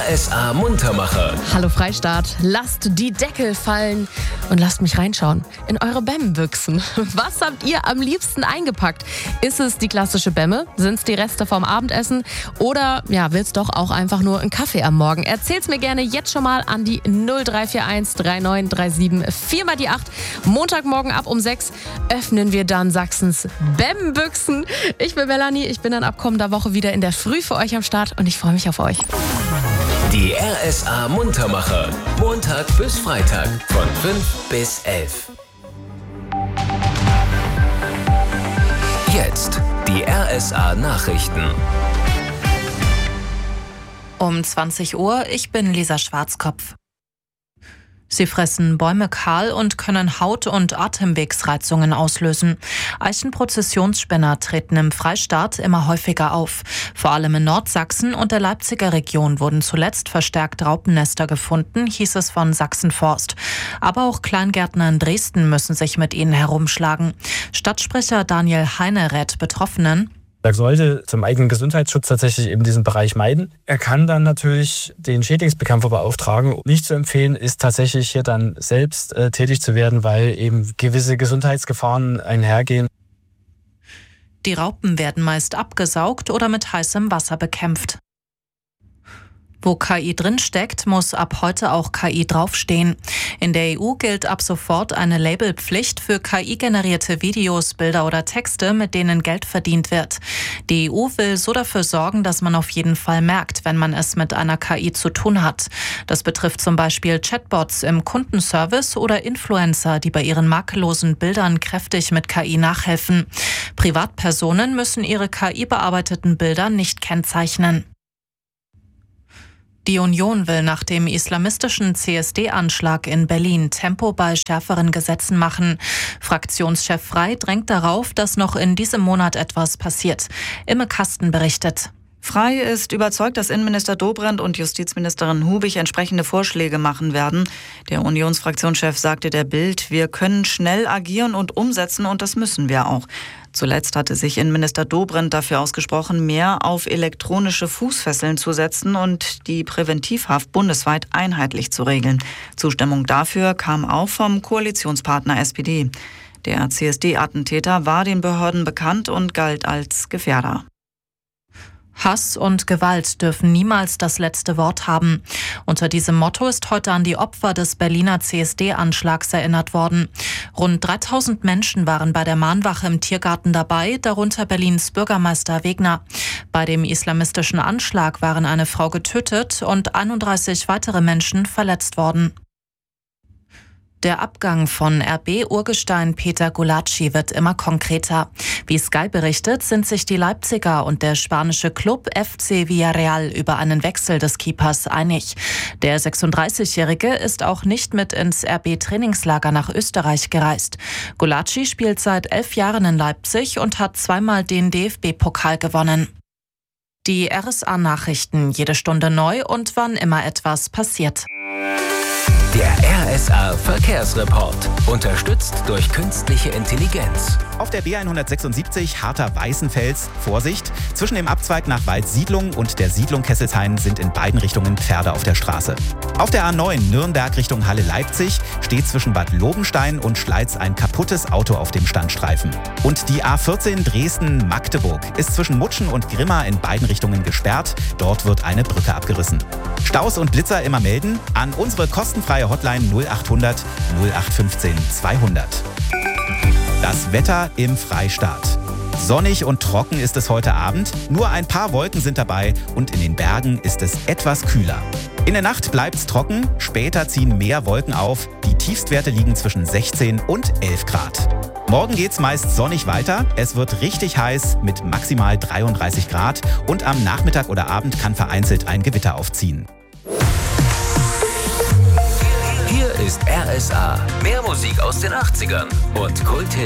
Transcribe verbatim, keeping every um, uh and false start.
R S A Muntermacher. Hallo Freistaat, lasst die Deckel fallen und lasst mich reinschauen in eure Bämmbüchsen. Was habt ihr am liebsten eingepackt? Ist es die klassische Bämme? Sind es die Reste vom Abendessen? Oder ja, willst doch auch einfach nur einen Kaffee am Morgen? Erzähl's mir gerne jetzt schon mal an die null drei vier eins drei neun drei sieben vier mal die acht. Montagmorgen ab um sechs öffnen wir dann Sachsens Bämmbüchsen. Ich bin Melanie, ich bin dann ab kommender Woche wieder in der Früh für euch am Start und ich freue mich auf euch. Die R S A Muntermacher. Montag bis Freitag von fünf bis elf. Jetzt die R S A Nachrichten. Um zwanzig Uhr, ich bin Lisa Schwarzkopf. Sie fressen Bäume kahl und können Haut- und Atemwegsreizungen auslösen. Eichenprozessionsspinner treten im Freistaat immer häufiger auf. Vor allem in Nordsachsen und der Leipziger Region wurden zuletzt verstärkt Raupennester gefunden, hieß es von Sachsenforst. Aber auch Kleingärtner in Dresden müssen sich mit ihnen herumschlagen. Stadtsprecher Daniel Heine rät Betroffenen: Er sollte zum eigenen Gesundheitsschutz tatsächlich eben diesen Bereich meiden. Er kann dann natürlich den Schädlingsbekämpfer beauftragen. Nicht zu empfehlen ist tatsächlich hier dann selbst äh, tätig zu werden, weil eben gewisse Gesundheitsgefahren einhergehen. Die Raupen werden meist abgesaugt oder mit heißem Wasser bekämpft. Wo K I drinsteckt, muss ab heute auch K I draufstehen. In der E U gilt ab sofort eine Labelpflicht für K I-generierte Videos, Bilder oder Texte, mit denen Geld verdient wird. Die E U will so dafür sorgen, dass man auf jeden Fall merkt, wenn man es mit einer K I zu tun hat. Das betrifft zum Beispiel Chatbots im Kundenservice oder Influencer, die bei ihren makellosen Bildern kräftig mit K I nachhelfen. Privatpersonen müssen ihre K I-bearbeiteten Bilder nicht kennzeichnen. Die Union will nach dem islamistischen C S D-Anschlag in Berlin Tempo bei schärferen Gesetzen machen. Fraktionschef Frey drängt darauf, dass noch in diesem Monat etwas passiert. Imme Kasten berichtet. Frey ist überzeugt, dass Innenminister Dobrindt und Justizministerin Hubig entsprechende Vorschläge machen werden. Der Unionsfraktionschef sagte der Bild: Wir können schnell agieren und umsetzen und das müssen wir auch. Zuletzt hatte sich Innenminister Dobrindt dafür ausgesprochen, mehr auf elektronische Fußfesseln zu setzen und die Präventivhaft bundesweit einheitlich zu regeln. Zustimmung dafür kam auch vom Koalitionspartner S P D. Der C S D-Attentäter war den Behörden bekannt und galt als Gefährder. Hass und Gewalt dürfen niemals das letzte Wort haben. Unter diesem Motto ist heute an die Opfer des Berliner C S D-Anschlags erinnert worden. Rund dreitausend Menschen waren bei der Mahnwache im Tiergarten dabei, darunter Berlins Bürgermeister Wegner. Bei dem islamistischen Anschlag waren eine Frau getötet und einunddreißig weitere Menschen verletzt worden. Der Abgang von R B-Urgestein Peter Gulacsi wird immer konkreter. Wie Sky berichtet, sind sich die Leipziger und der spanische Club F C Villarreal über einen Wechsel des Keepers einig. Der sechsunddreißigjährige ist auch nicht mit ins R B-Trainingslager nach Österreich gereist. Gulacsi spielt seit elf Jahren in Leipzig und hat zweimal den D F B-Pokal gewonnen. Die R S A-Nachrichten, jede Stunde neu und wann immer etwas passiert. Der R S A Verkehrsreport. Unterstützt durch künstliche Intelligenz. Auf der B hundertsechsundsiebzig Harter-Weißenfels, Vorsicht, zwischen dem Abzweig nach Waldsiedlung und der Siedlung Kesselshain sind in beiden Richtungen Pferde auf der Straße. Auf der A neun Nürnberg Richtung Halle-Leipzig steht zwischen Bad Lobenstein und Schleiz ein kaputtes Auto auf dem Standstreifen. Und die A vierzehn Dresden-Magdeburg ist zwischen Mutschen und Grimma in beiden Richtungen gesperrt. Dort wird eine Brücke abgerissen. Staus und Blitzer immer melden an unsere kostenfreie Hotline null achthundert null acht fünfzehn zweihundert. Das Wetter im Freistaat. Sonnig und trocken ist es heute Abend. Nur ein paar Wolken sind dabei und in den Bergen ist es etwas kühler. In der Nacht bleibt's trocken, später ziehen mehr Wolken auf. Die Tiefstwerte liegen zwischen sechzehn und elf Grad. Morgen geht's meist sonnig weiter. Es wird richtig heiß mit maximal dreiunddreißig Grad und am Nachmittag oder Abend kann vereinzelt ein Gewitter aufziehen. Hier ist R S A. Mehr Musik aus den achtzigern und Kult